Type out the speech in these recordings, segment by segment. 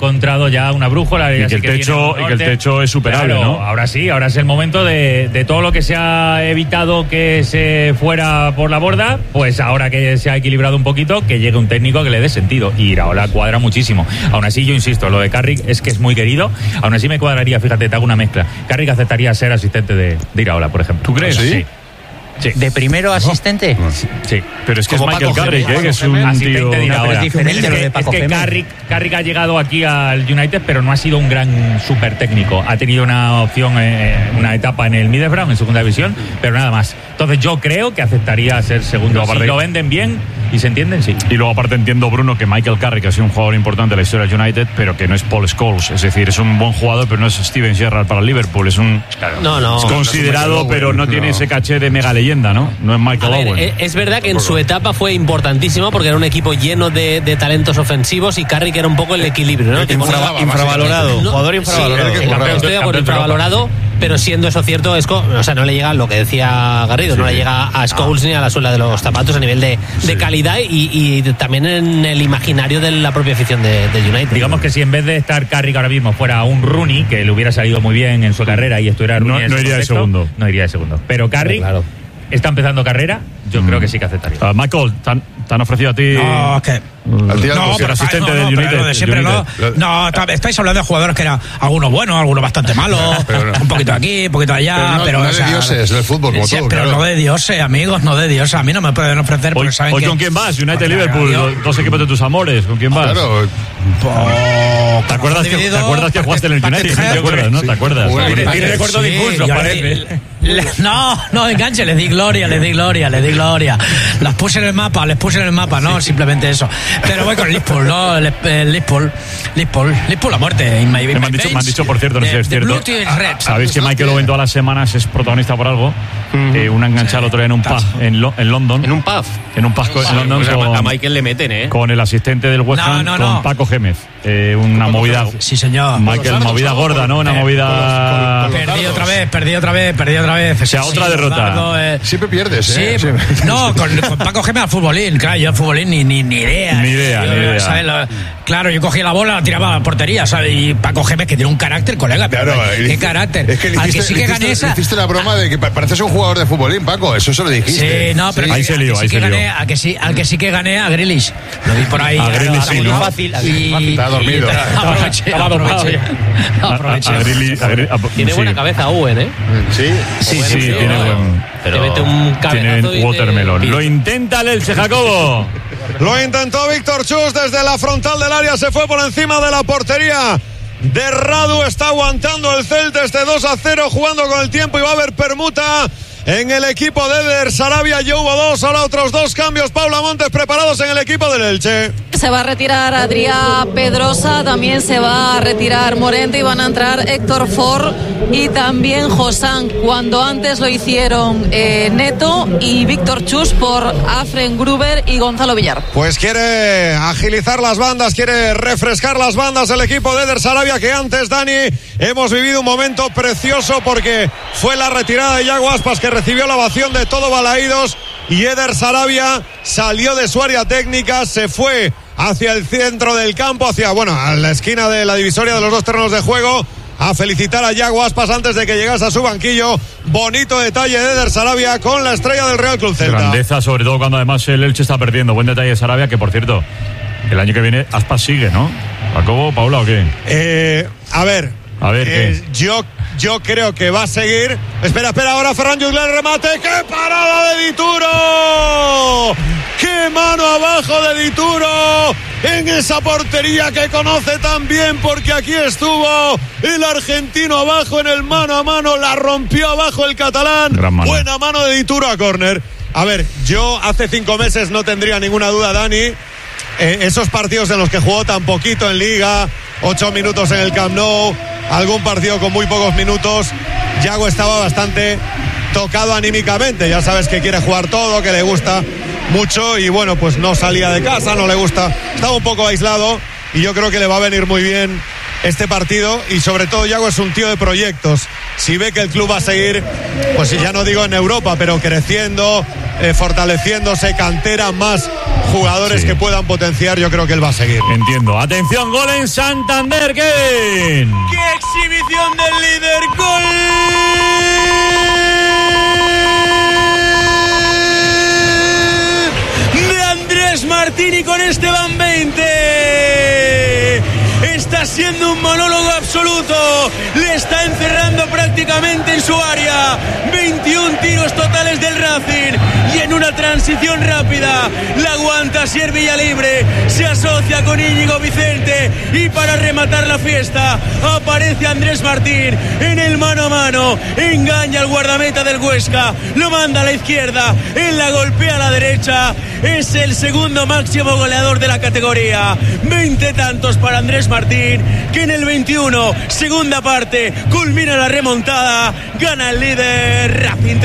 encontrado ya una brújula. Y que el techo es superable, claro, ¿no? Ahora sí, ahora es el momento de todo lo que se ha evitado que se fuera por la borda, pues ahora que se ha equilibrado un poquito, que llegue un técnico que le dé sentido. Y Iraola cuadra muchísimo. Aún así, yo insisto, lo de Carrick es que es muy querido. Aún así me cuadraría, fíjate, te hago una mezcla. Carrick aceptaría ser asistente de Iraola, por ejemplo. ¿Tú crees? Sí. Sí. ¿De primero asistente? Sí. Pero es que como es Michael Paco Carrick, Gémez, que es un tío... Asistente de Iraola. es diferente lo de Paco es que Gémez. Carrick ha llegado aquí al United, pero no ha sido un gran súper técnico. Ha tenido una opción, una etapa en el Middlesbrough, en segunda división, pero nada más. Entonces yo creo que aceptaría ser segundo. Si lo venden bien y se entienden, sí. Y luego aparte entiendo, Bruno, que Michael Carrick ha sido un jugador importante en la historia del United, pero que no es Paul Scholes. Es decir, es un buen jugador, pero no es Steven Gerrard para el Liverpool. Es un... No. Es considerado, pero no tiene ese caché de mega leyenda, ¿no? No es Michael Owen. Es verdad que en su etapa fue importantísimo porque era un equipo lleno de talentos ofensivos y Carrick era un poco el equilibrio, ¿no? Infravalorado, jugador infravalorado. Estoy de acuerdo, infravalorado, pero siendo eso cierto, o sea, no le llega lo que decía Garrido, no le llega a Scholes ni a la suela de los zapatos a nivel de calidad y también en el imaginario de la propia afición de United. Digamos que si en vez de estar Carrick ahora mismo fuera un Rooney, que le hubiera salido muy bien en su carrera y estuviera Rooney no iría de segundo. No iría de segundo. Pero Carrick está empezando carrera, yo creo que sí que aceptaría. Michael, ¿te han ofrecido a ti? No, que... ser asistente del United. Lo de siempre no, estáis hablando de jugadores que eran algunos buenos, algunos bastante malos, un poquito de aquí, un poquito de allá, pero no de dioses del fútbol, como todo. Pero no de dioses, amigos, no de dioses. A mí no me pueden ofrecer porque saben hoy que... ¿con quién vas? United-Liverpool, dos equipos de tus amores. ¿Con quién vas? Claro. ¿Te acuerdas que jugaste en el United? ¿Te acuerdas, no? ¿Te acuerdas? Tiene recuerdo de impulso, parece. No, enganche, les di gloria. Les puse en el mapa, no, simplemente eso. Pero voy con Liverpool, ¿no? Liverpool a muerte. Me han dicho, por cierto, no sé si es cierto. Sabéis que Michael Owen todas las semanas es protagonista por algo. Una enganchada el otro día en un pub en London. ¿En un pub? En un pub en London. A Michael le meten, ¿eh? Con el asistente del West Ham, con Paco Gémez. Una movida. Sí, señor. Michael, movida gorda, ¿no? Una movida. Perdí otra vez. O sea, otra derrota. Siempre pierdes, ¿eh? Sí. No, con Paco Gémez al futbolín. Claro, yo al futbolín ni idea. Ni idea. ¿Sabes? Claro, yo cogía la bola, la tiraba a la portería, ¿sabes? Y Paco Gémez, que tiene un carácter, colega. Claro, ¿qué carácter? Es que hiciste la broma de que pareces un jugador de futbolín, Paco. Eso se lo dijiste. Sí, no, pero ahí se lió. Al que sí que gané a Grealish. Lo vi por ahí. A Grealish sí, ¿no? Fácil. Está dormido. Aproveché. Tiene buena cabeza Owen, ¿eh? Sí, tiene buen... Te mete un cabezazo tiene watermelon. Lo intenta el Elche, Jacobo. Lo intentó Víctor Chus desde la frontal del área, se fue por encima de la portería de Radu. Está aguantando el Celta este 2-0, jugando con el tiempo y va a haber permuta en el equipo de Eder Sarabia. Ya hubo dos, ahora otros dos cambios. Paula Montes preparados en el equipo del Elche. Se va a retirar Adrià Pedrosa, también se va a retirar Morente y van a entrar Héctor Ford y también Josán, cuando antes lo hicieron Neto y Víctor Chus por Afren Gruber y Gonzalo Villar. Pues quiere agilizar las bandas, quiere refrescar las bandas el equipo de Eder Sarabia, que antes, Dani, hemos vivido un momento precioso porque fue la retirada de Yago Aspas, que recibió la ovación de todo Balaídos, y Eder Sarabia salió de su área técnica, se fue hacia el centro del campo, a la esquina de la divisoria de los dos terrenos de juego, a felicitar a Yago Aspas antes de que llegase a su banquillo. Bonito detalle de Eder Sarabia con la estrella del Real Club Celta. Grandeza, sobre todo cuando además el Elche está perdiendo. Buen detalle de Sarabia, que por cierto, el año que viene Aspas sigue, ¿no? ¿Jacobo, Paula o qué? A ver, ¿qué? Yo creo que va a seguir. Espera, ahora Ferran Jutglar, remate. ¡Qué parada de Dituro! ¡Qué mano abajo de Dituro! En esa portería que conoce tan bien, porque aquí estuvo el argentino abajo en el mano a mano. La rompió abajo el catalán. Buena mano de Dituro a córner. A ver, yo hace 5 meses no tendría ninguna duda, Dani. Esos partidos en los que jugó tan poquito en Liga, 8 minutos en el Camp Nou, algún partido con muy pocos minutos, Yago estaba bastante tocado anímicamente. Ya sabes que quiere jugar todo, que le gusta mucho y bueno, pues no salía de casa, no le gusta, estaba un poco aislado y yo creo que le va a venir muy bien este partido. Y sobre todo Yago es un tío de proyectos. Si ve que el club va a seguir, pues ya no digo en Europa, pero creciendo, fortaleciéndose, cantera, más jugadores que puedan potenciar, yo creo que él va a seguir. Entiendo. Atención, gol en Santander, Kevin. ¡Qué exhibición del líder! ¡Gol! De Andrés Martín y con este van 20. Está siendo un monólogo absoluto. Le está encerrando prácticamente en su área. 21 tiros totales del Racing. Y en una transición rápida la aguanta Sier Villalibre. Se asocia con Íñigo Vicente. Y para rematar la fiesta aparece Andrés Martín en el mano a mano. Engaña al guardameta del Huesca. Lo manda a la izquierda. Él la golpea a la derecha. Es el segundo máximo goleador de la categoría. 20 tantos para Andrés Martín, que en el 21, segunda parte, culmina la remontada. Gana el líder Racing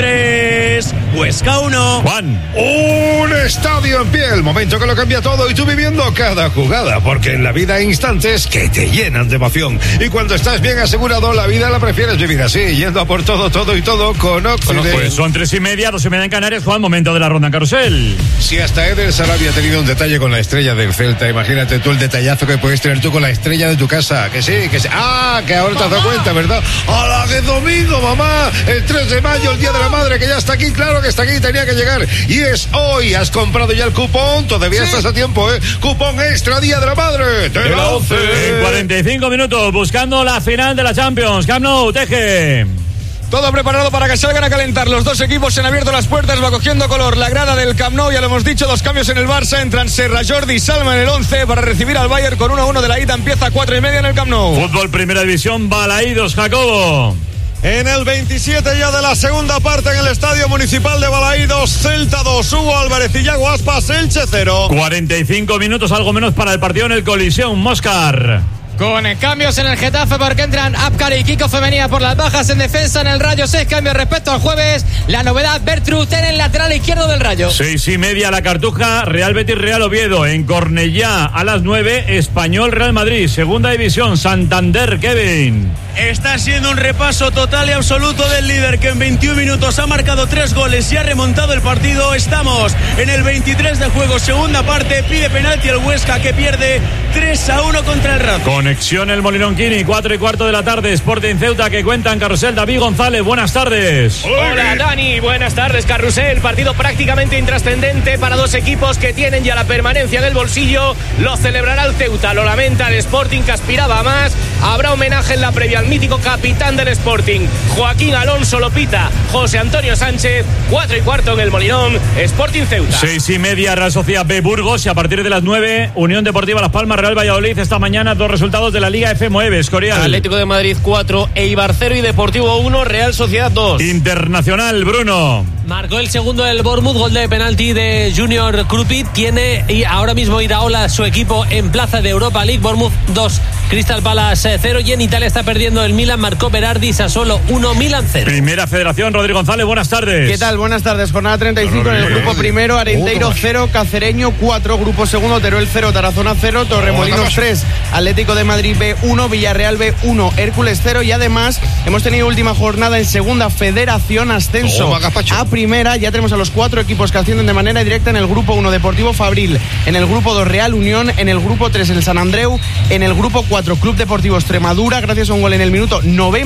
3, Huesca 1. Juan. Un estadio en pie, el momento que lo cambia todo y tú viviendo cada jugada, porque en la vida hay instantes que te llenan de emoción. Y cuando estás bien asegurado, la vida la prefieres vivir así, yendo a por todo y todo con Occident. Pues son 3:30, 2:30 en Canarias, Juan, momento de la ronda en carrusel. Si hasta Eder Sarabia ha tenido un detalle con la estrella del Celta, imagínate tú el detallazo que puedes tener tú con la estrella de tu casa. Que sí. Ah, que ahora te has dado cuenta, ¿verdad? ¡Hala, que domingo, mamá! El 3 de mayo, el Día de la Madre, que ya está aquí, claro que está aquí, tenía que llegar. Y es hoy. ¿Has comprado ya el cupón? Todavía estás a tiempo, ¿eh? Cupón extra Día de la Madre de la 11. En 45 minutos, buscando la final de la Champions. Camp Nou, Teje. Todo preparado para que salgan a calentar. Los dos equipos se han abierto las puertas, va cogiendo color la grada del Camp Nou. Ya lo hemos dicho, 2 cambios en el Barça. Entran Serra, Jordi y Salma en el 11 para recibir al Bayern con 1-1 de la ida. Empieza 4:30 en el Camp Nou. Fútbol Primera División, Balaídos, Jacobo. En el 27 ya de la segunda parte en el Estadio Municipal de Balaídos, Celta 2, Hugo Álvarez y Yago Aspas, Elche 0. 45 minutos, algo menos para el partido en el Coliseum, Moscar. Con cambios en el Getafe porque entran Apcar y Kiko Femenía por las bajas en defensa. En el Rayo 6 cambios respecto al jueves. La novedad, Bertrud en el lateral izquierdo del Rayo. 6:30 la Cartuja, Real Betis, Real Oviedo. En Cornellá a las 9, Español, Real Madrid. Segunda división, Santander, Kevin. Está siendo un repaso total y absoluto del líder, que en 21 minutos ha marcado 3 goles y ha remontado el partido. Estamos en el 23 de juego, segunda parte. Pide penalti el Huesca, que pierde 3-1 contra el Racing. Conexión el Molinón Quini, 4:15 de la tarde. Sporting Ceuta, que cuenta en carrusel. David González, buenas tardes. Hola Dani, buenas tardes. Carrusel, partido prácticamente intrascendente para dos equipos que tienen ya la permanencia del bolsillo. Lo celebrará el Ceuta, lo lamenta el Sporting, que aspiraba a más. Habrá homenaje en la previa al mítico capitán del Sporting, Joaquín Alonso Lopita, José Antonio Sánchez. 4:15 en el Molinón, Sporting Ceuta. 6:30 Real Sociedad B Burgos, y a partir de las 9 Unión Deportiva Las Palmas, Real Valladolid. Esta mañana 2 resultados de la Liga F9, Escorial. Atlético de Madrid 4, Eibar 0 y Deportivo 1, Real Sociedad 2. Internacional, Bruno. Marcó el segundo del Bournemouth, gol de penalti de Junior Krupi. Tiene y ahora mismo Iraola su equipo en plaza de Europa League. Bournemouth 2, Crystal Palace 0. Y en Italia está perdiendo el Milan, marcó Berardi, Sassuolo 1, Milan 0. Primera Federación, Rodrigo González, buenas tardes. ¿Qué tal? Buenas tardes. Jornada 35 en el grupo primero, Arenteiro 0, Cacereño 4, grupo segundo, Teruel 0, Tarazona 0, Torremolinos 3, Atlético de Madrid B 1, Villarreal B 1, Hércules 0. Y además hemos tenido última jornada en segunda Federación, ascenso a primera. Ya tenemos a los 4 equipos que ascienden de manera directa. En el grupo 1 Deportivo Fabril, en el grupo 2 Real Unión, en el grupo 3 el San Andreu, en el grupo 4 Club Deportivo Extremadura gracias a un gol en el minuto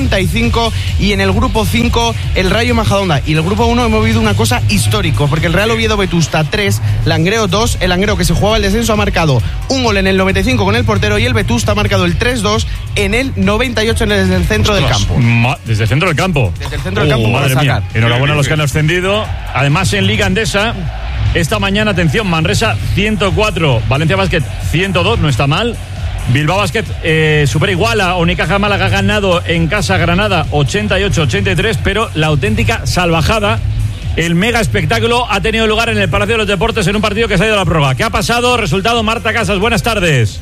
95, y en el grupo 5 el Rayo Majadahonda. Y en el grupo 1 hemos vivido una cosa histórico, porque el Real Oviedo Vetusta 3, Langreo 2, el Langreo, que se jugaba el descenso, ha marcado un gol en el 95 con el portero, y el Vetusta ha marcado el 3-2 en el 98 desde el centro del campo. Desde el centro del campo. Desde el centro del campo, madre mía. Enhorabuena a los que han ascendido. Además, en Liga Endesa, esta mañana, atención, Manresa 104, Valencia Basket 102, no está mal. Bilbao Basket supera igual a Unicaja Málaga, ha ganado en casa Granada 88-83, pero la auténtica salvajada, el mega espectáculo, ha tenido lugar en el Palacio de los Deportes en un partido que se ha ido a la prórroga. ¿Qué ha pasado? Resultado, Marta Casas, buenas tardes.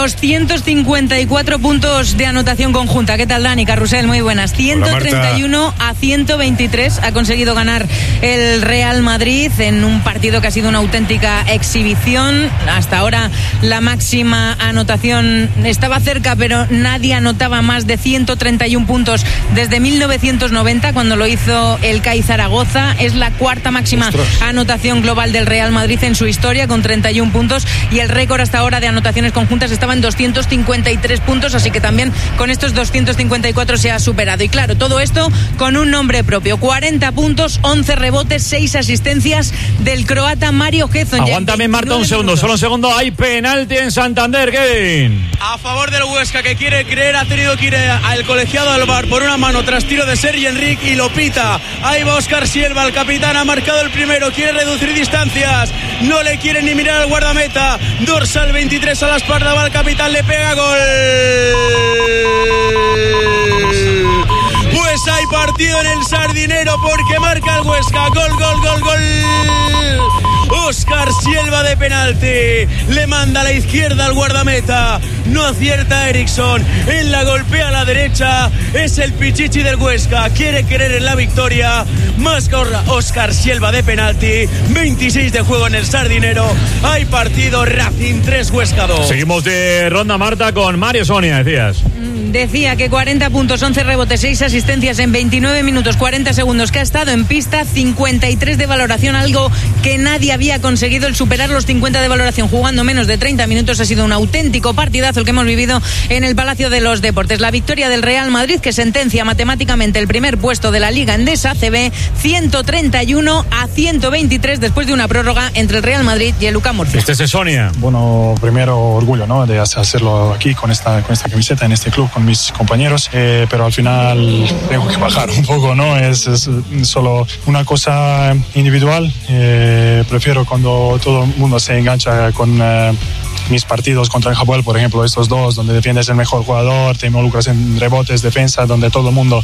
254 puntos de anotación conjunta. ¿Qué tal, Dani? Carrusel, muy buenas. 131 a 123 ha conseguido ganar el Real Madrid en un partido que ha sido una auténtica exhibición. Hasta ahora la máxima anotación estaba cerca, pero nadie anotaba más de 131 puntos desde 1990, cuando lo hizo el CAI Zaragoza. Es la la cuarta máxima anotación global del Real Madrid en su historia, con 31 puntos, y el récord hasta ahora de anotaciones conjuntas estaba en 253 puntos, así que también con estos 254 se ha superado. Y claro, todo esto con un nombre propio: 40 puntos, 11 rebotes, 6 asistencias del croata Mario Hezonja. Aguántame, Marta, un segundo, solo un segundo. Hay penalti en Santander, Kevin. A favor del Huesca, que quiere creer, ha tenido que ir al colegiado al VAR por una mano tras tiro de Sergi Enrique y lo pita. Ahí va Óscar Sielva, el capitán, ha marcado el primero, quiere reducir distancias, no le quiere ni mirar al guardameta. Dorsal 23 a la espalda, va el capitán, le pega, gol. Pues hay partido en el Sardinero porque marca el Huesca. Gol, gol, gol, gol. Óscar Sielva de penalti, le manda a la izquierda al guardameta, no acierta Eriksson, él la golpea a la derecha, es el Pichichi del Huesca, quiere creer en la victoria, más Óscar Sielva de penalti, 26 de juego en el Sardinero, hay partido, Racing 3, Huesca 2. Seguimos de ronda, Marta, con Mario Sonia, decías. Decía que 40 puntos, 11 rebotes, 6 asistencias en 29 minutos 40 segundos que ha estado en pista, 53 de valoración, algo que nadie había conseguido, el superar los 50 de valoración jugando menos de 30 minutos. Ha sido un auténtico partidazo el que hemos vivido en el Palacio de los Deportes. La victoria del Real Madrid, que sentencia matemáticamente el primer puesto de la Liga Endesa CB, 131-123 después de una prórroga entre el Real Madrid y el UCAM Murcia. Este es Sonia. Bueno, primero orgullo, ¿no?, de hacerlo aquí con esta camiseta en este club con mis compañeros, pero al final tengo que bajar un poco, ¿no? Es solo una cosa individual. Prefiero cuando todo el mundo se engancha con mis partidos contra el Hapoel, por ejemplo, estos dos, donde defiendes el mejor jugador, te involucras en rebotes, defensa, donde todo el mundo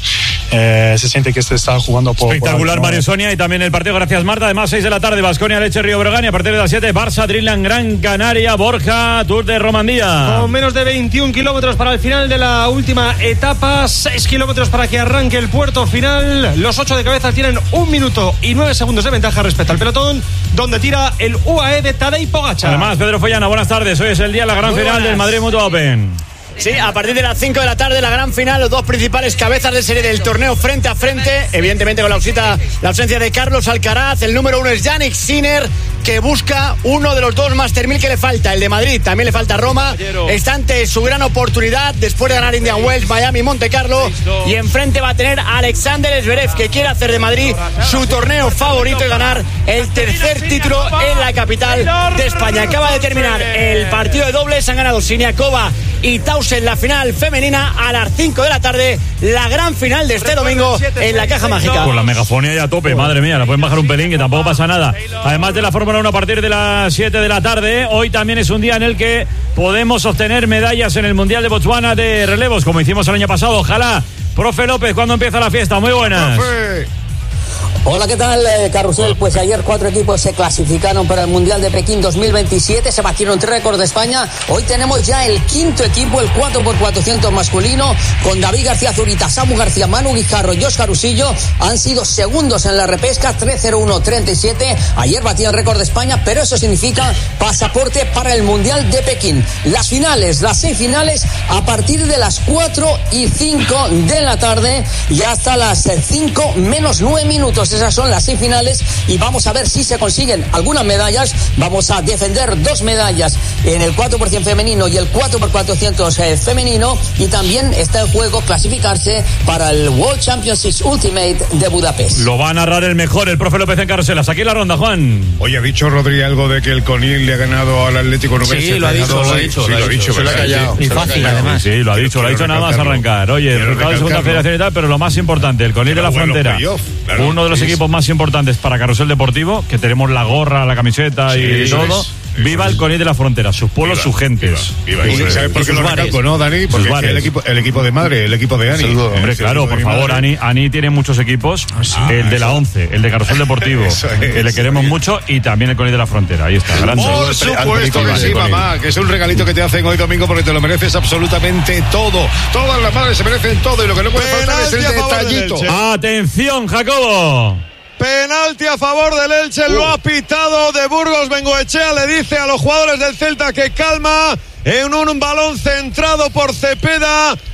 se siente que está jugando por... Espectacular, Mario Sonia, y también el partido, gracias, Marta. Además, 6 de la tarde, Baskonia, Leche, Río Breogán, y a partir de las 7, Barça, Dreamland, Gran Canaria, Borja, Tour de Romandía. Con menos de 21 kilómetros para el final de la última etapa, 6 kilómetros para que arranque el puerto final. Los 8 de cabeza tienen 1 minuto y 9 segundos de ventaja respecto al pelotón, donde tira el UAE de Tadej Pogačar. Además, Pedro Follana, buenas tardes. Hoy es el día de la gran final del Madrid Mutua Open. Sí, a partir de las 5 de la tarde, la gran final, los dos principales cabezas de serie del torneo frente a frente, evidentemente con la ausencia de Carlos Alcaraz. El número 1 es Jannik Sinner, que busca uno de los dos Master 1000 que le falta, el de Madrid, también le falta Roma. Está ante su gran oportunidad después de ganar Indian Wells, Miami, Monte Carlo, y enfrente va a tener a Alexander Zverev, que quiere hacer de Madrid su torneo favorito y ganar el tercer título en la capital de España. Acaba de terminar el partido de dobles, han ganado Siniakova y Tausen la final femenina. A las 5 de la tarde, la gran final de este domingo en la Caja Mágica. Con la megafonía ya a tope, madre mía, la pueden bajar un pelín, que tampoco pasa nada. Además de la Fórmula 1 a partir de las 7 de la tarde, hoy también es un día en el que podemos obtener medallas en el Mundial de Botswana de relevos, como hicimos el año pasado. Ojalá. Profe López, ¿cuándo empieza la fiesta? Muy buenas. Profe. Hola, ¿qué tal, Carrusel? Pues ayer 4 equipos se clasificaron para el Mundial de Pekín 2027, se batieron 3 récords de España. Hoy tenemos ya el 5.º equipo, el 4x400 masculino, con David García Zurita, Samu García, Manu Guijarro y Óscar Usillo. Han sido segundos en la repesca, 3:01:37. Ayer batieron el récord de España, pero eso significa pasaporte para el Mundial de Pekín. Las finales, las 6 finales, a partir de las 4:05 de la tarde y hasta las 5 menos 9 minutos. Esas son las 6 finales y vamos a ver si se consiguen algunas medallas. Vamos a defender 2 medallas en el 4% femenino y el 4x400 femenino, y también está en juego clasificarse para el World Championships Ultimate de Budapest. Lo va a narrar el mejor, el profe López en Carruselas. Aquí en la ronda, Juan. Oye, ¿ha dicho Rodri algo de que el Conil le ha ganado al Atlético Nubense? Sí, lo ha dicho. Se lo ha callado. Y fácil, además. Sí, lo ha dicho nada más arrancar. Oye, el resultado de segunda federación y tal, pero lo más importante, el Conil de la Frontera. Uno de los equipos más importantes para Carrusel Deportivo, que tenemos la gorra, la camiseta y todo. Viva el Conil de la Frontera, sus pueblos, sus gentes. Viva. ¿Y sabes por qué lo recalco, no, Dani? Porque es que el equipo de madre, el equipo de Ani. Hombre, claro, por favor, Ani tiene muchos equipos. El de la 11, el de Carrusel Deportivo, que le queremos mucho, y también el Conil de la Frontera. Ahí está, grande. Por supuesto que sí, mamá, que es un regalito que te hacen hoy domingo porque te lo mereces absolutamente todo. Todas las madres se merecen todo y lo que no puede faltar es el detallito. Atención, Jacobo. Penalti a favor del Elche, lo ha pitado de Burgos. Bengoechea le dice a los jugadores del Celta que calma en un balón centrado por Cepeda.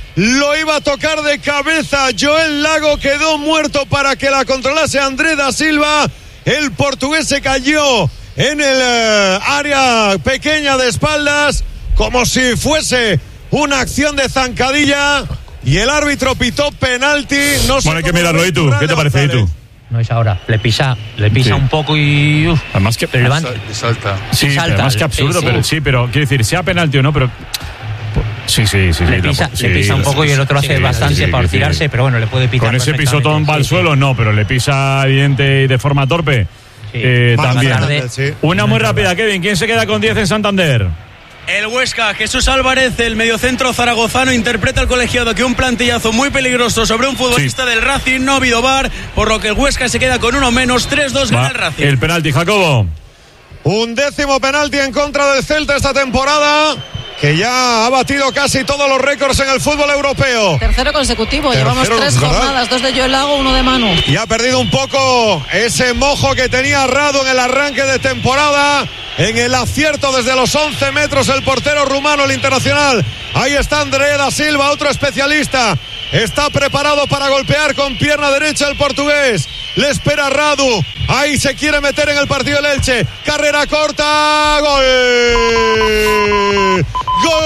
lo iba a tocar de cabeza. Joel Lago quedó muerto para que la controlase André da Silva. El portugués se cayó en el área pequeña de espaldas, como si fuese una acción de zancadilla, y el árbitro pitó penalti. No sé, bueno, hay que mirarlo. ¿Y tú? ¿Qué te parece? ¿Y tú? No es ahora, le pisa sí. Un poco y además que levanta. Salta. Sí, salta, además que absurdo, pero sí, pero quiero decir, sea penalti o no, pero sí. Le pisa un poco y el otro hace bastante para tirarse, pero bueno, le puede pitar. Con ese pisotón va al suelo, no, pero le pisa evidente y de forma torpe. También. Una muy rápida, Kevin. ¿Quién se queda con 10 en Santander? El Huesca. Jesús Álvarez, el mediocentro zaragozano, interpreta al colegiado que un plantillazo muy peligroso sobre un futbolista del Racing, no ha habido VAR, por lo que el Huesca se queda con uno menos. 3-2 gana el Racing. El penalti, Jacobo. 11º penalti en contra del Celta esta temporada, que ya ha batido casi todos los récords en el fútbol europeo. Tercero consecutivo, llevamos 3 jornadas, 2 de Joel Lago, 1 de Manu. Y ha perdido un poco ese mojo que tenía Radu en el arranque de temporada, en el acierto desde los 11 metros el portero rumano, el internacional. Ahí está André da Silva, otro especialista. Está preparado para golpear con pierna derecha el portugués. Le espera Radu. Ahí se quiere meter en el partido el Elche. Carrera corta. ¡Gol! ¡Gol!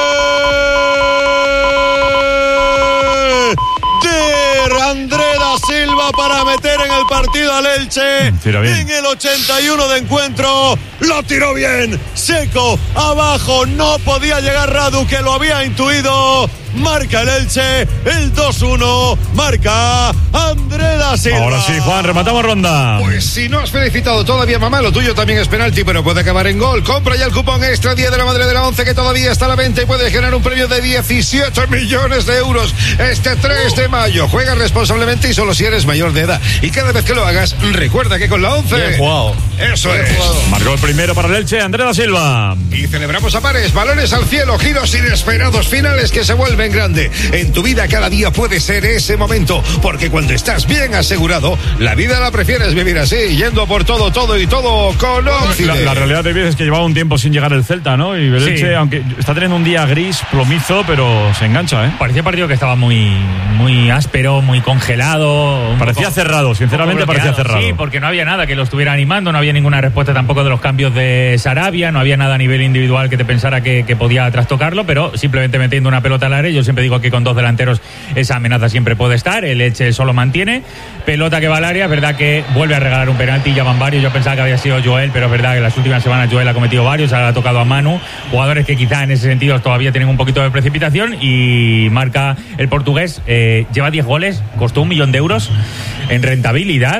De André da Silva para meter en el partido al Elche. En el 81 de encuentro. Lo tiró bien. Seco. Abajo. No podía llegar Radu, que lo había intuido. Marca el Elche, el 2-1, marca André da Silva. Ahora sí, Juan, rematamos ronda. Pues si no has felicitado todavía, mamá, lo tuyo también es penalti, pero puede acabar en gol. Compra ya el cupón extra Día de la Madre de la 11, que todavía está a la venta, y puedes ganar un premio de 17 millones de euros este 3 de mayo. Juega responsablemente y solo si eres mayor de edad. Y cada vez que lo hagas, recuerda que con la 11... Bien jugado. Eso es. Marcó el primero para el Elche, André da Silva. Y celebramos a pares, balones al cielo, giros inesperados, finales que se vuelven grande. En tu vida cada día puede ser ese momento, porque cuando estás bien asegurado, la vida la prefieres vivir así, yendo por todo con Occidente. La realidad de vida es que llevaba un tiempo sin llegar el Celta, ¿no? Y el Elche, aunque está teniendo un día gris, plomizo, pero se engancha, ¿eh? Parecía partido que estaba muy áspero, muy congelado. Parecía cerrado, sinceramente parecía cerrado. Sí, porque no había nada que lo estuviera animando, no había ninguna respuesta tampoco de los cambios de Sarabia, no había nada a nivel individual que te pensara que podía trastocarlo, pero simplemente metiendo una pelota al área. Yo siempre digo que con 2 delanteros esa amenaza siempre puede estar. El Elche solo mantiene. Pelota que va al área, es verdad que vuelve a regalar un penalti, ya van varios. Yo pensaba que había sido Joel, pero es verdad que en las últimas semanas Joel ha cometido varios, ha tocado a Manu, jugadores que quizá en ese sentido todavía tienen un poquito de precipitación, y marca el portugués. Lleva 10 goles, costó 1 millón de euros en rentabilidad.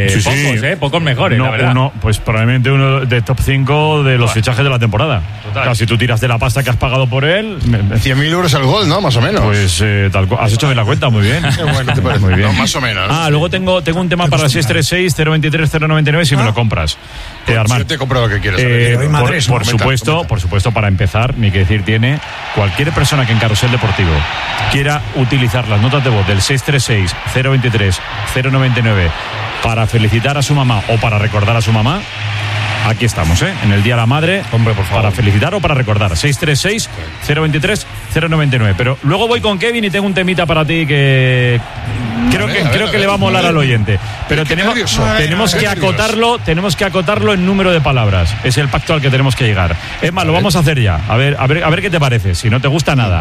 Pocos mejores, la verdad. Pues probablemente uno de top 5 de los fichajes de la temporada. Claro, si tú tiras de la pasta que has pagado por él, 100.000 euros al gol, ¿no? Más o menos. Pues has hecho bien la cuenta, muy bien. Bueno, te parece muy bien. No, más o menos. Luego tengo un tema para 636-023-099 si me lo compras. Armand, yo te compro lo que quieres. Por supuesto, para empezar, ni que decir tiene, cualquier persona que en Carrusel Deportivo quiera utilizar las notas de voz del 636-023-099 para felicitar a su mamá o para recordar a su mamá, aquí estamos, en el Día de la Madre. Hombre, por favor. Para felicitar o para recordar. 636-023-099. Pero luego voy con Kevin y tengo un temita para ti que creo que le va a molar al oyente. Pero tenemos que acotarlo en número de palabras. Es el pacto al que tenemos que llegar. Es más, lo vamos a hacer ya. A ver qué te parece. Si no te gusta nada.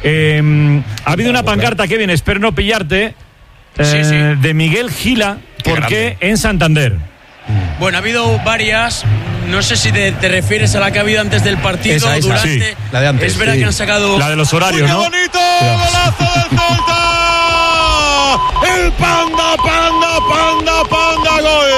Ha habido una pancarta, Kevin, espero no pillarte. De Miguel Gila. ¿Por qué en Santander? Bueno, ha habido varias. No sé si te refieres a la que ha habido antes del partido. Esa, durante. Sí, la de antes. Es verdad que han sacado. La de los horarios, ¡Qué ¿no? bonito! ¡Golazo del Celta! ¡El Panda! ¡Gol!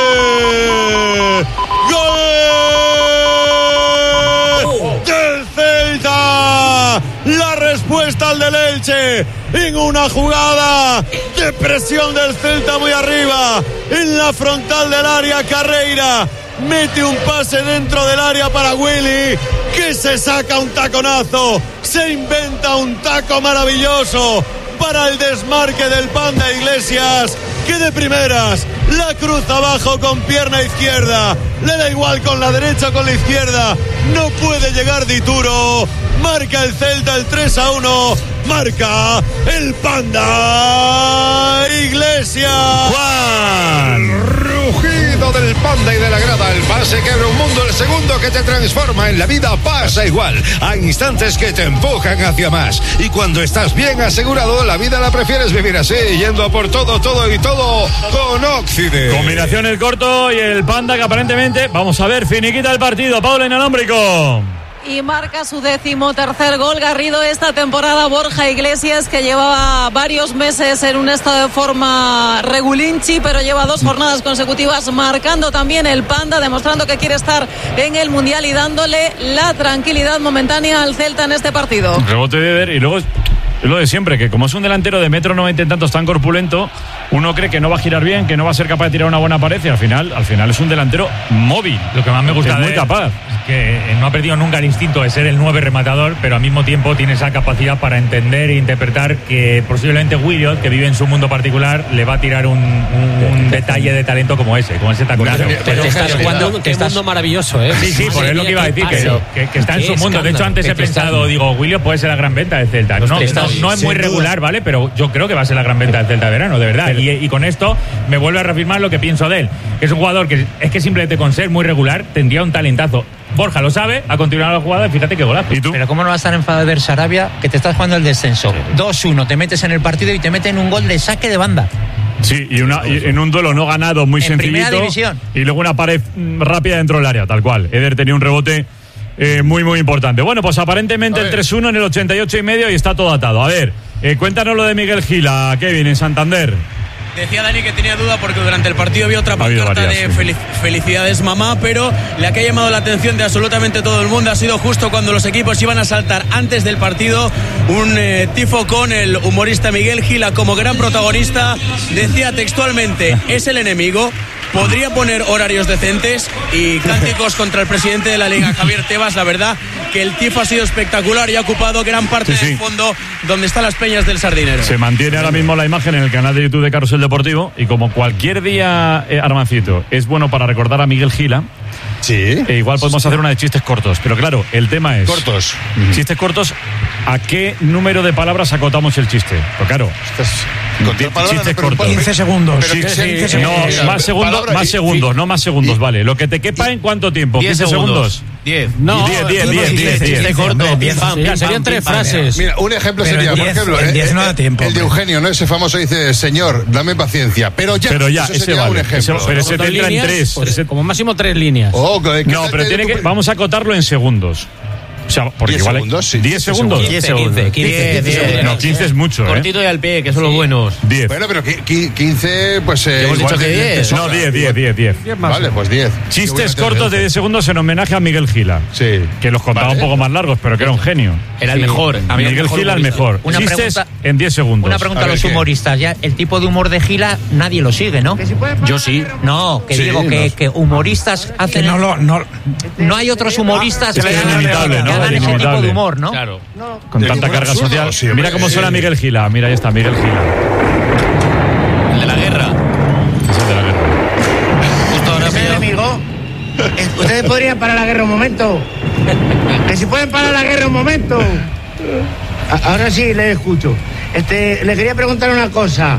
¡Gol! ¡Del Celta! La respuesta al del Elche en una jugada de presión del Celta muy arriba, en la frontal del área. Carreira mete un pase dentro del área para Willy, que se saca un taconazo, se inventa un taco maravilloso para el desmarque del Panda Iglesias, que de primeras la cruza abajo con pierna izquierda, le da igual con la derecha o con la izquierda, no puede llegar Dituro. Marca el Celta el 3-1 marca el Panda Iglesias. Juan. Rugido del Panda y de la grada. El pase que abre un mundo, el segundo que te transforma en la vida pasa igual. Hay instantes que te empujan hacia más. Y cuando estás bien asegurado, la vida la prefieres vivir así, yendo a por todo y todo con Oxide. Combinación el corto y el Panda que aparentemente, vamos a ver, finiquita el partido. Paula Inalámbrico. Y marca su 13º gol Garrido esta temporada. Borja Iglesias, que llevaba varios meses en un estado de forma regulinchi, pero lleva 2 jornadas consecutivas marcando también el Panda, demostrando que quiere estar en el Mundial y dándole la tranquilidad momentánea al Celta en este partido. Rebote de Eder y luego es lo de siempre, que como es un delantero de 1,90 m y tantos tan corpulento, uno cree que no va a girar bien, que no va a ser capaz de tirar una buena pared y al final es un delantero móvil. Lo que más me gusta es muy capaz. Que no ha perdido nunca el instinto de ser el 9 rematador, pero al mismo tiempo tiene esa capacidad para entender e interpretar que posiblemente Williot, que vive en su mundo particular, le va a tirar un detalle de talento como ese taconazo. Pero estás jugando un mundo maravilloso, ¿eh? Sí, por eso lo que iba a decir, que está en su mundo. De hecho, antes he pensado, Williot puede ser la gran venta del Celta. No es muy regular, ¿vale? Pero yo creo que va a ser la gran venta del Celta de verano, de verdad. Y con esto me vuelve a reafirmar lo que pienso de él. Que es un jugador que es que simplemente con ser muy regular tendría un talentazo. Borja lo sabe, ha continuado la jugada y fíjate qué golazo. ¿Y tú? Pero ¿cómo no vas a estar enfadado de ver Sarabia, que te estás jugando el descenso? 2-1, te metes en el partido y te meten un gol de saque de banda. Sí, y en un duelo no ganado muy sencillito. Primera división. Y luego una pared rápida dentro del área, tal cual. Eder tenía un rebote muy, muy importante. Bueno, pues aparentemente el 3-1 en el 88,5 y está todo atado. A ver, cuéntanos lo de Miguel Gila, Kevin, en Santander. Decía Dani que tenía duda porque durante el partido vio otra pancarta de felicidades mamá, pero la que ha llamado la atención de absolutamente todo el mundo ha sido justo cuando los equipos iban a saltar antes del partido un tifo con el humorista Miguel Gila como gran protagonista. Decía textualmente, es el enemigo, podría poner horarios decentes y cánticos contra el presidente de la Liga, Javier Tebas. La verdad que el tifo ha sido espectacular y ha ocupado gran parte del fondo donde están las peñas del Sardinero. Se mantiene ahora mismo la imagen en el canal de YouTube de Carrusel Deportivo y como cualquier día, Armancito, es bueno para recordar a Miguel Gila. Sí. Igual podemos hacer una de chistes cortos, pero claro, el tema es... Cortos. Chistes cortos, ¿a qué número de palabras acotamos el chiste? Pues claro, chistes cortos. 15 segundos. Sí, 15 segundos. No, más segundos, vale. Lo que te quepa en cuánto tiempo, 15 segundos. 10. No, 10. Chiste corto. Serían 3 frases. Mira, un ejemplo sería, por ejemplo, el 10 no da tiempo. El de Eugenio, ¿no? Ese famoso dice, señor, dame paciencia. Pero ya, ese sería un ejemplo. Pero ese te entra en 3. Como máximo 3 líneas. No, pero vamos a acotarlo en segundos. O sea, porque igual segundos, sí. 10 segundos. 15. No, 15 es mucho, Cortito y al pie, que son los buenos. 10. Bueno, pero 15, pues... hemos dicho que 10. No, 10. Vale, pues 10. Chistes cortos de 10 segundos en homenaje a Miguel Gila. Sí. Que los contaba un poco más largos, pero que era un genio. Era el mejor. Miguel Gila el mejor. Chistes en 10 segundos. Una pregunta a los humoristas. Ya el tipo de humor de Gila nadie lo sigue, ¿no? Yo sí. No, que digo que humoristas hacen... No hay otros humoristas que hagan ese tipo de humor, ¿no? Claro. Con tanta carga social. Mira cómo suena Miguel Gila. Mira, ahí está Miguel Gila. El de la guerra. Es el de la guerra. Justo ahora amigo, ustedes podrían parar la guerra un momento. Que si pueden parar la guerra un momento. Ahora sí les escucho. Le quería preguntar una cosa.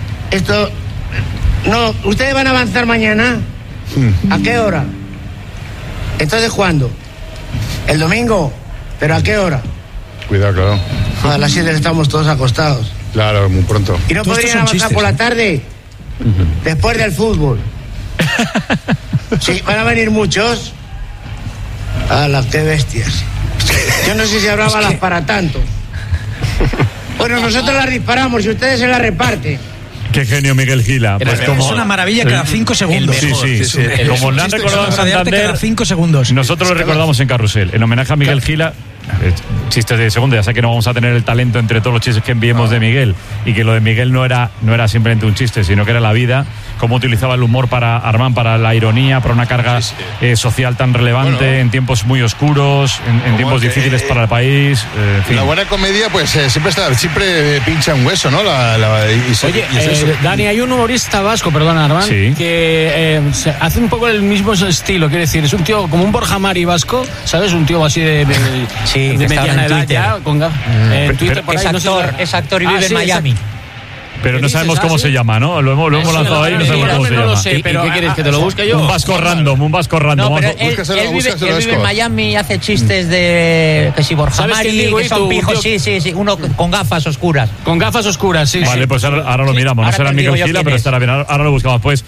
No, ¿ustedes van a avanzar mañana? ¿A qué hora? Entonces, ¿cuándo? ¿El domingo? ¿Pero a qué hora? Cuidado, claro. A las 7 estamos todos acostados. Claro, muy pronto. ¿Y no podrían avanzar por la tarde? Después del fútbol. Sí, van a venir muchos. ¡Hala, qué bestias! Yo no sé si habrá balas para tanto. Bueno, nosotros las disparamos y ustedes se las reparten. Qué genio Miguel Gila. Pues es una maravilla, cada 5 segundos. Sí. Como le han recordado en Santander, cada 5 segundos. Nosotros lo recordamos en Carrusel. En homenaje a Miguel Gila, chistes de segundo. Ya sé que no vamos a tener el talento entre todos los chistes que enviemos de Miguel. Y que lo de Miguel no era simplemente un chiste, sino que era la vida. Cómo utilizaba el humor para Armán, para la ironía, para una carga social tan relevante en tiempos muy oscuros, en tiempos difíciles para el país. En fin. La buena comedia, pues siempre pincha un hueso, ¿no? Oye, Dani, hay un humorista vasco, perdona, Armán, que hace un poco el mismo estilo, quiero decir, es un tío como un Borja Mari vasco, ¿sabes? Un tío así de Sí, de mediana edad ya, en Twitter por ahí, es actor y vive en Miami. Pero no sabemos cómo se llama, ¿no? Lo hemos lanzado ahí y no sabemos cómo se llama. No lo sé, pero ¿qué quieres que te lo busque yo? Un vasco random. No, pero él vive en Miami y hace chistes de que si Borja Mari, que son pijos. Sí, uno con gafas oscuras. Con gafas oscuras, sí. Vale, pues ahora lo miramos. No será Miguel Gila, pero estará bien. Ahora lo buscamos. Pues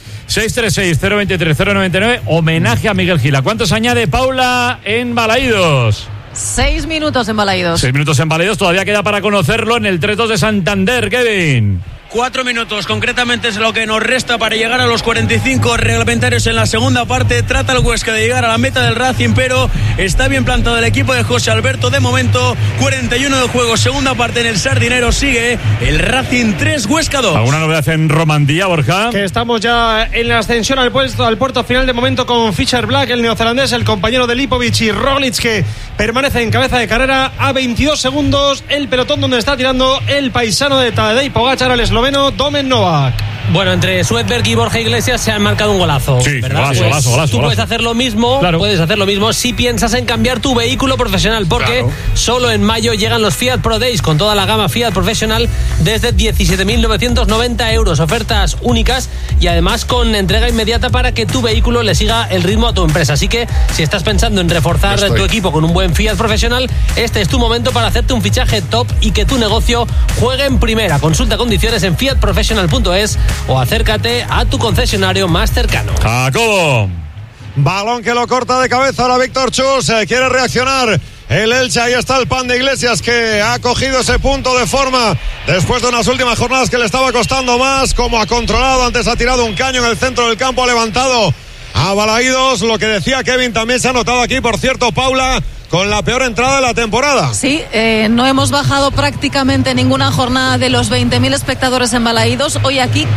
636-023-099, homenaje a Miguel Gila. ¿Cuántos añade Paula en Balaídos? 6 minutos en Balaídos. 6 minutos en Balaídos. Todavía queda para conocerlo en el 3-2 de Santander, Kevin. 4 minutos, concretamente es lo que nos resta para llegar a los 45 reglamentarios en la segunda parte. Trata el Huesca de llegar a la meta del Racing, pero está bien plantado el equipo de José Alberto. De momento, 41 de juego, segunda parte en el Sardinero. Sigue el Racing 3, Huesca 2. ¿Alguna novedad en Romandía, Borja? Que estamos ya en la ascensión al puerto final de momento con Fisher Black, el neozelandés, el compañero de Lipovic, y Roglic, que permanece en cabeza de carrera a 22 segundos. El pelotón donde está tirando el paisano de Tadej Pogačar, el esloveno Domen Novak. Bueno, entre Svedberg y Borja Iglesias se han marcado un golazo. Sí, ¿verdad? golazo. Tú puedes hacer lo mismo, claro. Puedes hacer lo mismo si piensas en cambiar tu vehículo profesional, porque solo en mayo llegan los Fiat Pro Days con toda la gama Fiat profesional desde 17.990 euros. Ofertas únicas y además con entrega inmediata para que tu vehículo le siga el ritmo a tu empresa. Así que si estás pensando en reforzar tu equipo con un buen Fiat profesional, este es tu momento para hacerte un fichaje top y que tu negocio juegue en primera. Consulta condiciones en fiatprofessional.es o acércate a tu concesionario más cercano. Jacobo. Balón que lo corta de cabeza ahora Víctor Chus. Quiere reaccionar el Elche. Ahí está el Pan de Iglesias, que ha cogido ese punto de forma después de unas últimas jornadas que le estaba costando más. Como ha controlado, antes ha tirado un caño en el centro del campo, ha levantado a Balaídos. Lo que decía Kevin también se ha notado aquí, por cierto, Paula, con la peor entrada de la temporada. Sí, no hemos bajado prácticamente ninguna jornada de los 20.000 espectadores en Balaídos. Hoy aquí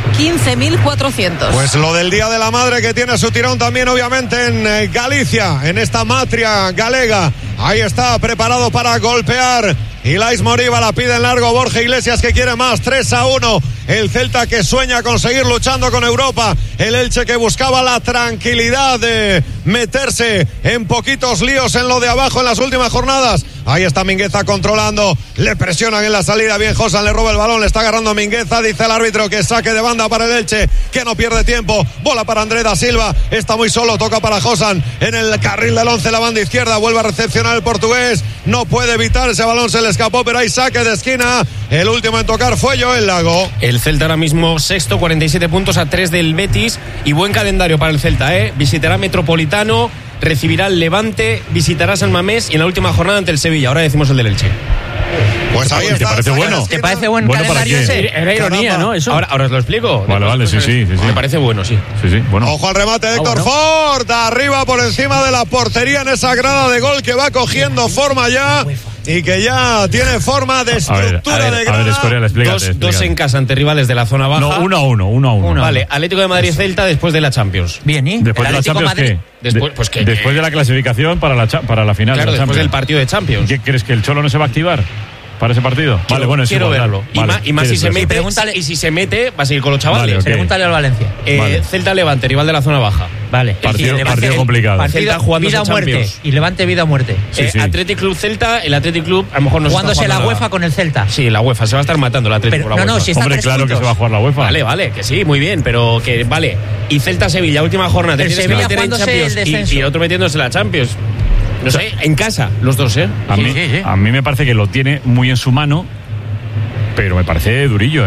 15.400. Pues lo del Día de la Madre, que tiene su tirón también obviamente en Galicia, en esta matria galega. Ahí está, preparado para golpear. Ilais Moriba la pide en largo. Borja Iglesias, que quiere más. 3-1. El Celta, que sueña con seguir luchando con Europa. El Elche, que buscaba la tranquilidad de meterse en poquitos líos en lo de abajo en las últimas jornadas. Ahí está Mingueza controlando. Le presionan en la salida. Bien, Josan le roba el balón. Le está agarrando Mingueza. Dice el árbitro que saque de banda para el Elche, que no pierde tiempo. Bola para André da Silva. Está muy solo. Toca para Josan en el carril del 11, la banda izquierda. Vuelve a recepcionar el portugués. No puede evitar ese balón. Se le escapó, pero hay saque de esquina. El último en tocar fue Joel Lago. El Celta ahora mismo sexto, 47 puntos a 3 del Betis. Y buen calendario para el Celta, Visitará Metropolitano, recibirá el Levante, visitará San Mamés y en la última jornada ante el Sevilla. Ahora decimos el del Elche. Pues ahí está. ¿Te parece bueno? ¿Te parece buen calendario ese? Era ironía, ¿no? Eso. Ahora os lo explico. Vale, sí. Me parece bueno, sí. Sí, bueno. Ojo al remate de Héctor Ford. Arriba por encima de la portería en esa grada de gol, que va cogiendo forma ya. Y que ya tiene forma de estructura de grada. Escorial, explícate. Dos en casa ante rivales de la zona baja. No, 1-1. Vale, Atlético de Madrid-Celta después de la Champions. Bien, ¿y? ¿Después de la Champions qué? Después de la clasificación para la final. Claro, de la después del partido de Champions. ¿Qué crees, que el Cholo no se va a activar para ese partido? Quiero verlo. Y más si se mete. Pregúntale. Y si se mete, va a seguir con los chavales. Vale, okay. Pregúntale al Valencia. Celta-Levante, rival de la zona baja. Vale. Partido complicado. Celta jugando vida o muerte. Y Levante, vida o muerte. Sí. Athletic Club Celta, el Athletic Club a lo mejor no jugándose está la UEFA con el Celta. Sí, la UEFA. Se va a estar matando el Athletic por la UEFA. Si está Hombre, claro que se va a jugar la UEFA. Vale, que sí, muy bien, pero que vale. Y Celta-Sevilla, última jornada. El Sevilla jugándose el descenso. Y el otro metiéndose la Champions. No sé, en casa, los dos, A mí me parece que lo tiene muy en su mano, pero me parece durillo,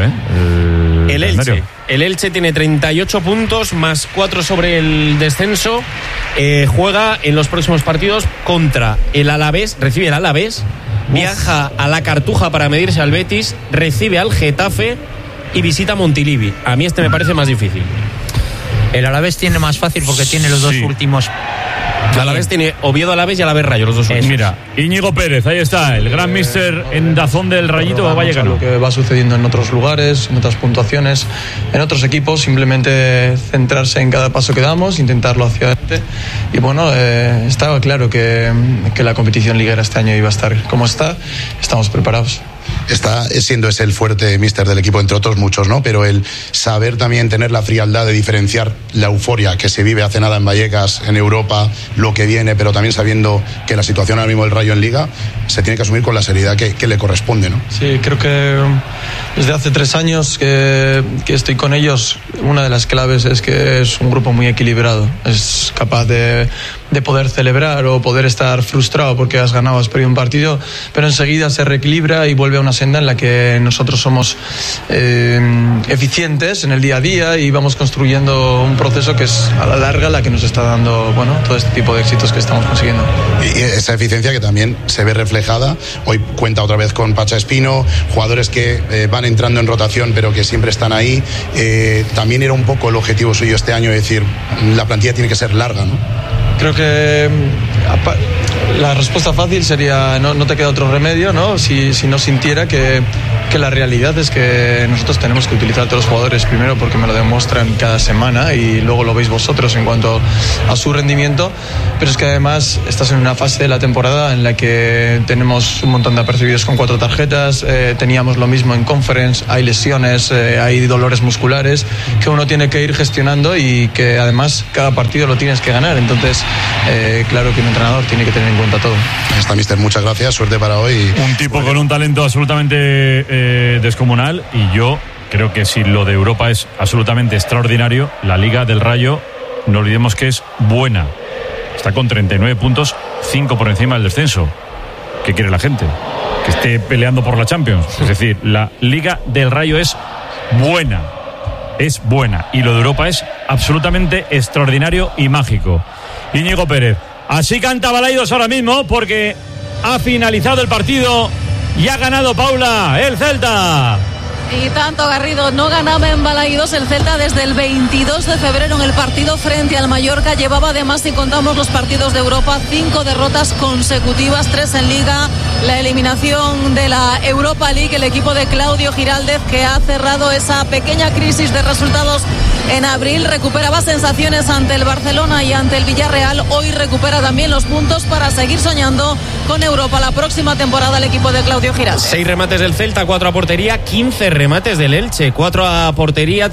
El Elche tiene 38 puntos más 4 sobre el descenso. Juega en los próximos partidos contra el Alavés, recibe el Alavés, viaja a la Cartuja para medirse al Betis, recibe al Getafe y visita Montilivi. A mí me parece más difícil. El Alavés tiene más fácil porque tiene los dos últimos. El Alavés tiene Oviedo, Alavés y Alavés Rayo, los dos últimos. Mira, Íñigo Pérez, ahí está, el gran míster en Dazón del Rayito Vallecano. Lo que va sucediendo en otros lugares, en otras puntuaciones, en otros equipos, simplemente centrarse en cada paso que damos, intentarlo hacia adelante. Y bueno, estaba claro que la competición liguera este año iba a estar como está. Estamos preparados. está siendo ese el fuerte míster del equipo, entre otros muchos, ¿no? Pero el saber también tener la frialdad de diferenciar la euforia que se vive hace nada en Vallecas, en Europa, lo que viene, pero también sabiendo que la situación ahora mismo del Rayo en Liga se tiene que asumir con la seriedad que le corresponde, ¿no? Sí, creo que desde hace 3 años que estoy con ellos, una de las claves es que es un grupo muy equilibrado, es capaz de poder celebrar o poder estar frustrado porque has ganado, has perdido un partido, pero enseguida se reequilibra y vuelve a una senda en la que nosotros somos eficientes en el día a día y vamos construyendo un proceso que es a la larga la que nos está dando, bueno, todo este tipo de éxitos que estamos consiguiendo. Y esa eficiencia que también se ve reflejada, hoy cuenta otra vez con Pacha Espino, jugadores que van entrando en rotación pero que siempre están ahí. También era un poco el objetivo suyo este año, es decir, la plantilla tiene que ser larga, ¿no? Creo que la respuesta fácil sería no te queda otro remedio, ¿no? Si no sintiera que la realidad es que nosotros tenemos que utilizar a todos los jugadores, primero porque me lo demuestran cada semana y luego lo veis vosotros en cuanto a su rendimiento, pero es que además estás en una fase de la temporada en la que tenemos un montón de apercibidos con 4 tarjetas, teníamos lo mismo en Conference, hay lesiones, hay dolores musculares que uno tiene que ir gestionando y que además cada partido lo tienes que ganar, entonces claro que un entrenador tiene que tener en cuenta todo. Ahí está, mister, muchas gracias, suerte para hoy. Un tipo con un talento absolutamente descomunal, y yo creo que si lo de Europa es absolutamente extraordinario, la Liga del Rayo, no olvidemos que es buena. Está con 39 puntos, 5 por encima del descenso. ¿Qué quiere la gente? Que esté peleando por la Champions. Es decir, la Liga del Rayo es buena. Es buena. Y lo de Europa es absolutamente extraordinario y mágico. Íñigo Pérez. Así canta Balaidos ahora mismo porque ha finalizado el partido y ha ganado, Paula, el Celta. Y tanto, Garrido, no ganaba en Balaidos el Celta desde el 22 de febrero en el partido frente al Mallorca. Llevaba además, si contamos los partidos de Europa, 5 derrotas consecutivas, 3 en Liga. La eliminación de la Europa League, el equipo de Claudio Giraldez, que ha cerrado esa pequeña crisis de resultados en abril, recuperaba sensaciones ante el Barcelona y ante el Villarreal. Hoy recupera también los puntos para seguir soñando con Europa la próxima temporada el equipo de Claudio Giraldez. 6 remates del Celta, 4 a portería, 15 remates del Elche, 4 a portería,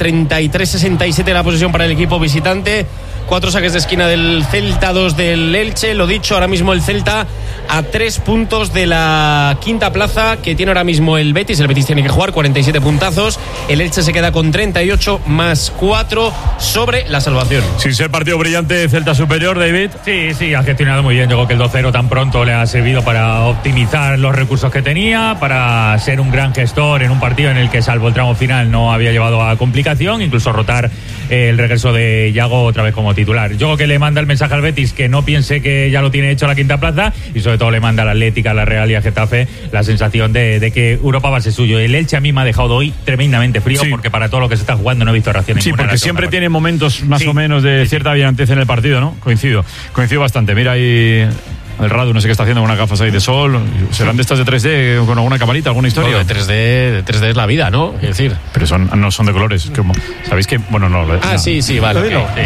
33-67 la posesión para el equipo visitante. 4 saques de esquina del Celta, 2 del Elche. Lo dicho, ahora mismo el Celta a 3 puntos de la quinta plaza que tiene ahora mismo el Betis. El Betis tiene que jugar 47 puntazos. El Elche se queda con 38 más 4 sobre la salvación. Sin ser partido brillante, Celta superior, David. Sí, ha gestionado muy bien. Yo creo que el 2-0 tan pronto le ha servido para optimizar los recursos que tenía, para ser un gran gestor en un partido en el que, salvo el tramo final, no había llevado a complicación, incluso rotar el regreso de Yago otra vez como titular. Yo creo que le manda el mensaje al Betis que no piense que ya lo tiene hecho a la quinta plaza, y sobre todo le manda a la Atlética, a la Real y a Getafe la sensación de que Europa va a ser suyo. El Elche a mí me ha dejado hoy tremendamente frío, porque para todo lo que se está jugando no he visto reacción ninguna. Sí, porque siempre tiene momentos más o menos de cierta brillantez en el partido, ¿no? Coincido bastante. Mira ahí el Radu, no sé qué está haciendo con unas gafas ahí de sol. ¿Serán de estas de 3D con alguna camarita, alguna historia? No, de 3D es la vida, ¿no? Es decir, pero no son de colores. Como, ¿sabéis que? Bueno, no. Sí, vale.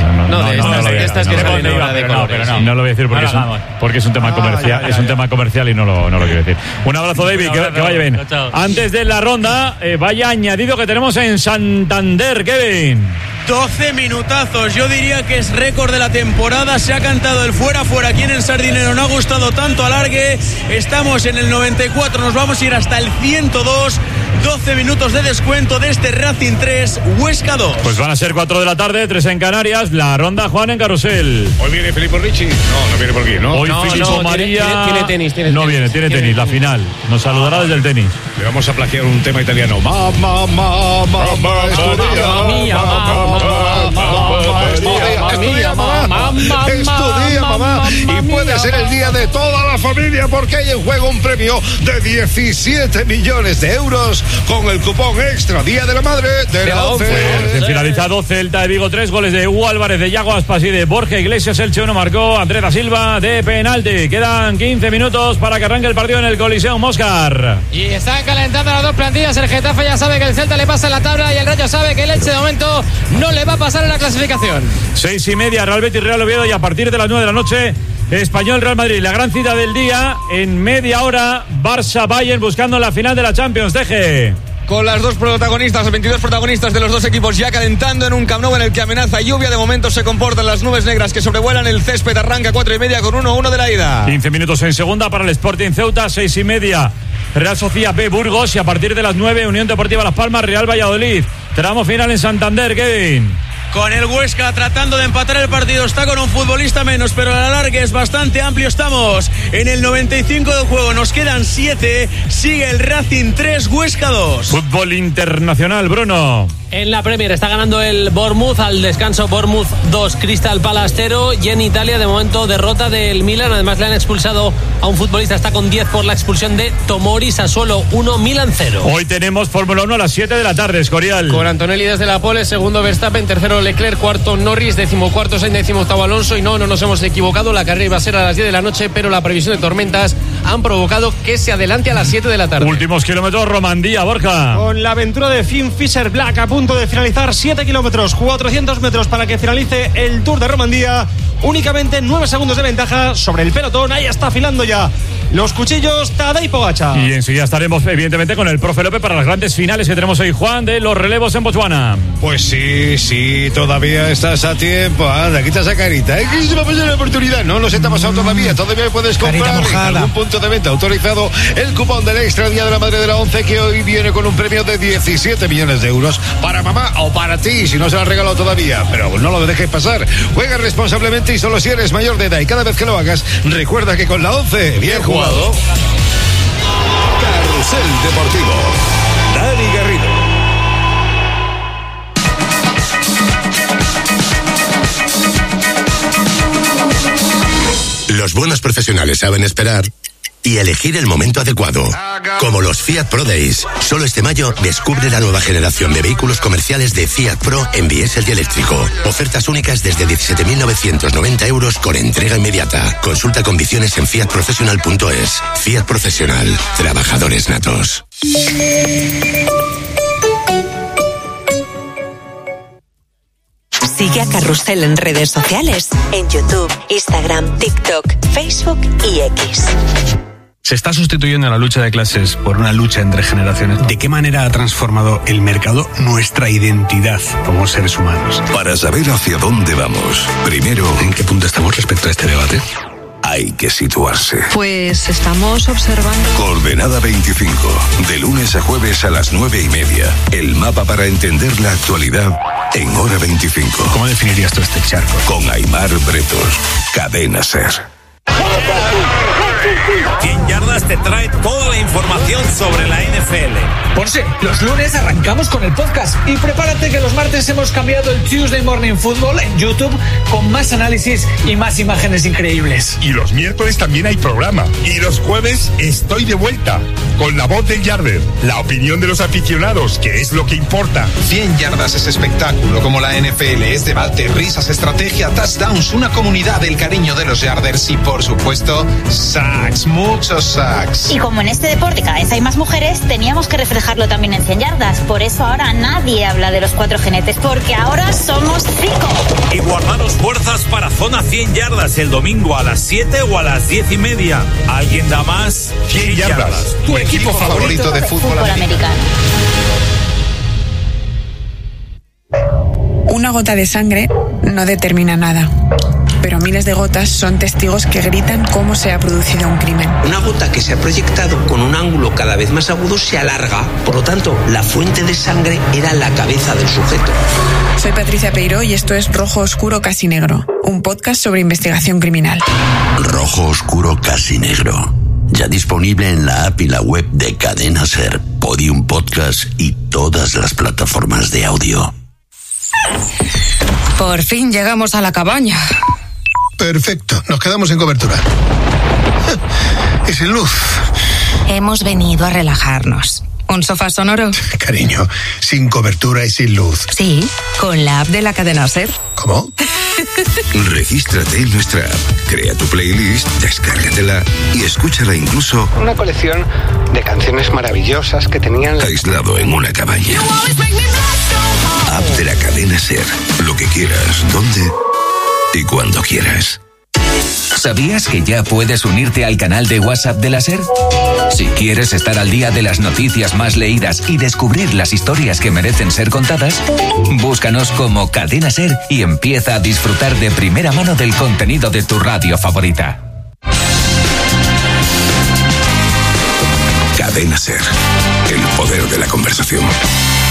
De estas que son de colores. No lo voy a decir porque es un tema comercial. Es un tema comercial y no lo quiero decir. Un abrazo, David, que vaya bien. Antes de la ronda, vaya añadido que tenemos en Santander, Kevin. 12 minutazos, yo diría que es récord de la temporada. Se ha cantado el fuera aquí en el Sardinero, no ha gustado tanto alargue. Estamos en el 94, nos vamos a ir hasta el 102. 12 minutos de descuento de este Racing 3, Huesca 2. Pues van a ser 4 de la tarde, 3 en Canarias. La ronda, Juan, en Carrusel. Hoy viene Filippo Ricci. No viene por aquí, ¿no? Hoy Filippo María tiene tenis. No viene, tiene tenis, la final. Nos saludará desde el tenis. Le vamos a plagiar un tema italiano. Mamma Estudia, mamá. Y puede ser el día de toda la familia, porque hay en juego un premio de 17 millones de euros con el cupón extra Día de la Madre de la 11. Finalizado Celta de Vigo, 3 goles de Hugo Álvarez, de Yago Aspas y de Borja Iglesias. El Che 1 marcó Andrés da Silva de penalti. Quedan 15 minutos para que arranque el partido en el Coliseum Moscar. Y están calentando las dos plantillas. El Getafe ya sabe que el Celta le pasa en la tabla y el Rayo sabe que el Elche de momento no le va a pasar en la clasificación. 6:30, Real Betis, Real Oviedo, y a partir de las 9 de la noche Español Real Madrid, la gran cita del día. En media hora, Barça-Bayern buscando la final de la Champions. Deje. Con las 22 protagonistas de los dos equipos ya calentando en un Camp Nou en el que amenaza lluvia. De momento se comportan las nubes negras que sobrevuelan el césped. Arranca 4:30 con 1-1 de la ida. 15 minutos en segunda para el Sporting Ceuta, 6:30. Real Sociedad B Burgos y a partir de las 9 Unión Deportiva Las Palmas, Real Valladolid. Tramo final en Santander, Kevin. Con el Huesca tratando de empatar el partido, está con un futbolista menos, pero el alargue es bastante amplio. Estamos en el 95 de juego, nos quedan 7, sigue el Racing 3, Huesca 2. Fútbol internacional, Bruno. En la Premier está ganando el Bournemouth al descanso. Bournemouth 2, Crystal Palace 0. Y en Italia, de momento, derrota del Milan. Además, le han expulsado a un futbolista. Está con 10 por la expulsión de Tomori. Sassuolo 1, Milan 0. Hoy tenemos Fórmula 1 a las 7 de la tarde, Escorial. Con Antonelli desde la pole, segundo Verstappen, tercero Leclerc, cuarto Norris, 14º Sainz, 18º Alonso. Y no nos hemos equivocado. La carrera iba a ser a las 10 de la noche, pero la previsión de tormentas han provocado que se adelante a las 7 de la tarde. Últimos kilómetros, Romandía, Borja. Con la aventura de Finn Fisher Black a punto de finalizar, 7 kilómetros, 400 metros para que finalice el Tour de Romandía. Únicamente 9 segundos de ventaja sobre el pelotón. Ahí está afilando ya los cuchillos Tadej Pogačar. Y enseguida estaremos, evidentemente, con el profe López para las grandes finales que tenemos hoy, Juan, de los relevos en Botswana. Pues sí, todavía estás a tiempo. Anda, quita esa carita. Que se va a pasar la oportunidad. No se te ha pasado todavía. Todavía puedes comprar en algún punto de venta autorizado el cupón del Extra Día de la Madre de la 11, que hoy viene con un premio de 17 millones de euros para mamá o para ti, si no se lo han regalado todavía. Pero no lo dejes pasar. Juega responsablemente y solo si eres mayor de edad. Y cada vez que lo hagas, recuerda que con la 11, bien jugado. Carrusel Deportivo. Dani Garrido. Los buenos profesionales saben esperar y elegir el momento adecuado, como los Fiat Pro Days. Solo este mayo descubre la nueva generación de vehículos comerciales de Fiat Pro en diésel y eléctrico. Ofertas únicas desde 17.990 euros con entrega inmediata. Consulta condiciones en fiatprofessional.es. Fiat Profesional. Trabajadores natos. Sigue a Carrusel en redes sociales, en YouTube, Instagram, TikTok, Facebook y X. Se está sustituyendo la lucha de clases por una lucha entre generaciones. ¿De qué manera ha transformado el mercado nuestra identidad como seres humanos? Para saber hacia dónde vamos, primero, ¿en qué punto estamos respecto a este debate? Hay que situarse. Pues estamos observando. Coordenada 25, de lunes a jueves a las 9:30. El mapa para entender la actualidad en hora 25. ¿Cómo definirías tú este charco? Con Aimar Bretos, Cadena SER. 100 Yardas te trae toda la información sobre la NFL. Ponce, los lunes arrancamos con el podcast y prepárate que los martes hemos cambiado el Tuesday Morning Football en YouTube con más análisis y más imágenes increíbles. Y los miércoles también hay programa. Y los jueves estoy de vuelta con la voz del Yarder, la opinión de los aficionados, que es lo que importa. 100 Yardas es espectáculo como la NFL, es debate, risas, estrategia, touchdowns, una comunidad del cariño de los Yarders y por supuesto sacks, muchos sacks. Y como en este deporte cada vez hay más mujeres, teníamos que reflejarlo también en 100 Yardas. Por eso ahora nadie habla de los 4 jinetes, porque ahora somos 5. Y guardaros fuerzas para Zona 100 Yardas el domingo a las 7 o a las 10:30. ¿Alguien da más? 100 Yardas, tu equipo favorito de fútbol americano. Una gota de sangre no determina nada, pero miles de gotas son testigos que gritan cómo se ha producido un crimen. Una gota que se ha proyectado con un ángulo cada vez más agudo se alarga, por lo tanto, la fuente de sangre era la cabeza del sujeto. Soy Patricia Peiró y esto es Rojo Oscuro Casi Negro, un podcast sobre investigación criminal. Rojo Oscuro Casi Negro. Ya disponible en la app y la web de Cadena SER, Podium Podcast y todas las plataformas de audio. Por fin llegamos a la cabaña. Perfecto, nos quedamos sin cobertura. Y sin luz. Hemos venido a relajarnos. ¿Un sofá sonoro? Cariño, sin cobertura y sin luz. Sí, con la app de la cadena SER. ¿Cómo? Regístrate en nuestra app, crea tu playlist, descárgatela y escúchala incluso. Una colección de canciones maravillosas que tenían aislado en una cabaña. App de la cadena SER. Lo que quieras, donde y cuando quieras. ¿Sabías que ya puedes unirte al canal de WhatsApp de la SER? Si quieres estar al día de las noticias más leídas y descubrir las historias que merecen ser contadas, búscanos como Cadena SER y empieza a disfrutar de primera mano del contenido de tu radio favorita. Cadena SER, el poder de la conversación.